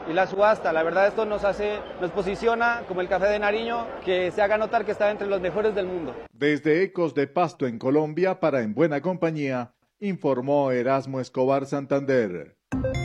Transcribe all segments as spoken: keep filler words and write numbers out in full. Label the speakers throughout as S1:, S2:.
S1: y la subasta. La verdad esto nos hace, nos posiciona como el café de Nariño, que se haga notar que está entre los mejores del mundo.
S2: Desde Ecos de Pasto en Colombia, para En Buena Compañía, informó Erasmo Escobar Santander.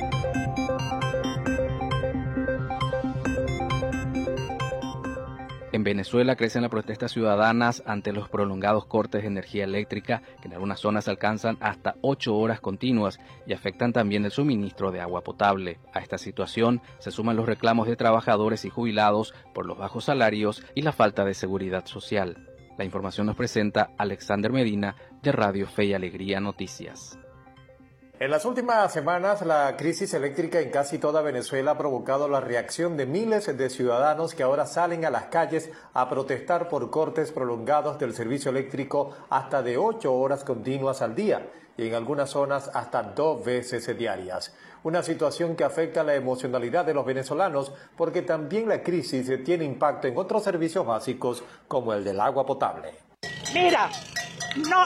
S3: En Venezuela crecen las protestas ciudadanas ante los prolongados cortes de energía eléctrica que en algunas zonas alcanzan hasta ocho horas continuas y afectan también el suministro de agua potable. A esta situación se suman los reclamos de trabajadores y jubilados por los bajos salarios y la falta de seguridad social. La información nos presenta Alexander Medina de Radio Fe y Alegría Noticias.
S4: En las últimas semanas, la crisis eléctrica en casi toda Venezuela ha provocado la reacción de miles de ciudadanos que ahora salen a las calles a protestar por cortes prolongados del servicio eléctrico hasta de ocho horas continuas al día y en algunas zonas hasta dos veces diarias. Una situación que afecta la emocionalidad de los venezolanos porque también la crisis tiene impacto en otros servicios básicos como el del agua potable.
S5: Mira, no,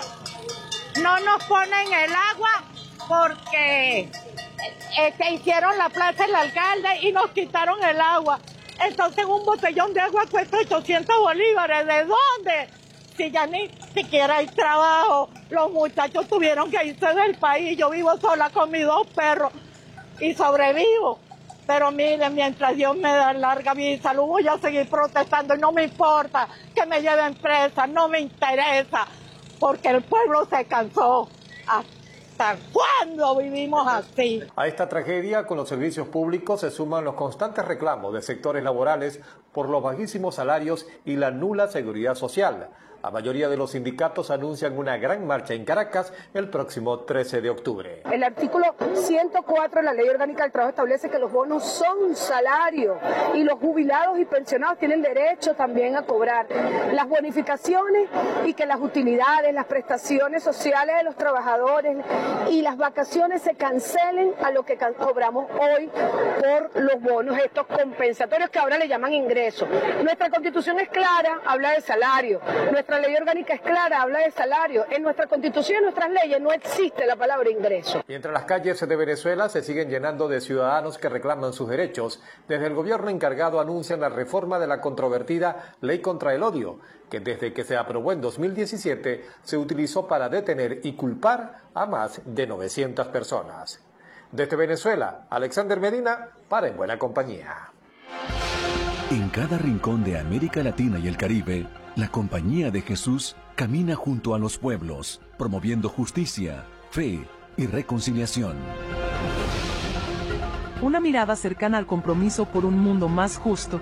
S5: no nos ponen el agua porque este, hicieron la plaza del alcalde y nos quitaron el agua. Entonces un botellón de agua cuesta ochocientos bolívares. ¿De dónde? Si ya ni siquiera hay trabajo. Los muchachos tuvieron que irse del país. Yo vivo sola con mis dos perros y sobrevivo. Pero miren, mientras Dios me da larga vida y salud, voy a seguir protestando y no me importa que me lleven presa, no me interesa, porque el pueblo se cansó. ¿Hasta cuándo vivimos así?
S4: A esta tragedia con los servicios públicos se suman los constantes reclamos de sectores laborales por los bajísimos salarios y la nula seguridad social. La mayoría de los sindicatos anuncian una gran marcha en Caracas el próximo trece de octubre.
S6: El artículo ciento cuatro de la Ley Orgánica del Trabajo establece que los bonos son un salario y los jubilados y pensionados tienen derecho también a cobrar las bonificaciones y que las utilidades, las prestaciones sociales de los trabajadores y las vacaciones se cancelen a lo que cobramos hoy por los bonos estos compensatorios que ahora le llaman ingresos. Nuestra Constitución es clara, habla de salario. Nuestra Nuestra ley orgánica es clara, habla de salario. En nuestra Constitución y en nuestras leyes no existe la palabra ingreso.
S4: Mientras las calles de Venezuela se siguen llenando de ciudadanos que reclaman sus derechos, desde el gobierno encargado anuncian la reforma de la controvertida Ley contra el Odio, que desde que se aprobó en dos mil diecisiete se utilizó para detener y culpar a más de novecientas personas. Desde Venezuela, Alexander Medina, para En Buena Compañía.
S7: En cada rincón de América Latina y el Caribe, la Compañía de Jesús camina junto a los pueblos, promoviendo justicia, fe y reconciliación.
S8: Una mirada cercana al compromiso por un mundo más justo.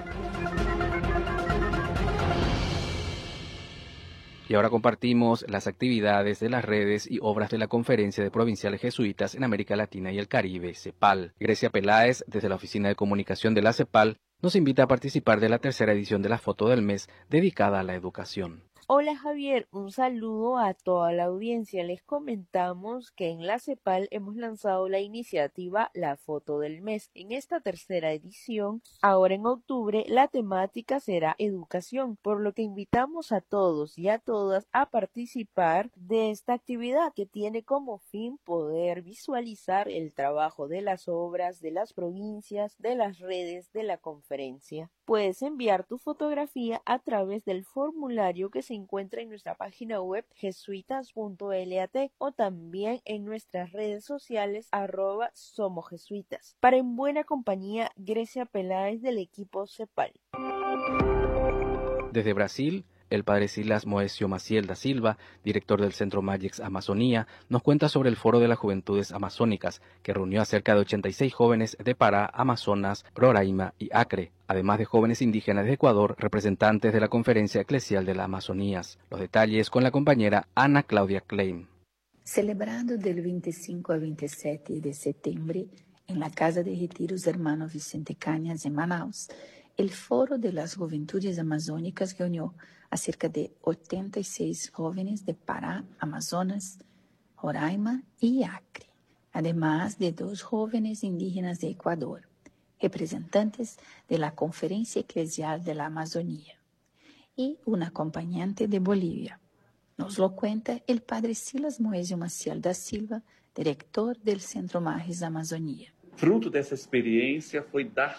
S3: Y ahora compartimos las actividades de las redes y obras de la Conferencia de Provinciales Jesuitas en América Latina y el Caribe, CEPAL. Grecia Peláez, desde la Oficina de Comunicación de la CEPAL, nos invita a participar de la tercera edición de la Foto del Mes dedicada a la educación.
S9: Hola Javier, un saludo a toda la audiencia. Les comentamos que en la CEPAL hemos lanzado la iniciativa La Foto del Mes. En esta tercera edición, ahora en octubre, la temática será educación, por lo que invitamos a todos y a todas a participar de esta actividad que tiene como fin poder visualizar el trabajo de las obras, de las provincias, de las redes, de la conferencia. Puedes enviar tu fotografía a través del formulario que se encuentra en nuestra página web jesuitas punto lat o también en nuestras redes sociales arroba somos jesuitas. Para En Buena Compañía, Grecia Peláez del equipo CEPAL.
S3: Desde Brasil, el padre Silas Moesio Maciel da Silva, director del Centro Magix Amazonía, nos cuenta sobre el Foro de las Juventudes Amazónicas, que reunió a cerca de ochenta y seis jóvenes de Pará, Amazonas, Roraima y Acre, además de jóvenes indígenas de Ecuador, representantes de la Conferencia Eclesial de la Amazonías. Los detalles con la compañera Ana Claudia Klein.
S10: Celebrado del veinticinco al veintisiete de septiembre en la Casa de Retiros Hermanos Vicente Cañas en Manaus, el Foro de las Juventudes Amazónicas reunió a cerca de ochenta y seis jóvenes de Pará, Amazonas, Roraima y Acre, además de dos jóvenes indígenas de Ecuador, representantes de la Conferencia Eclesial de la Amazonía, y un acompañante de Bolivia. Nos lo cuenta el padre Silas Moesio Maciel da Silva, director del Centro Magis Amazonía.
S11: Fruto dessa experiência foi dar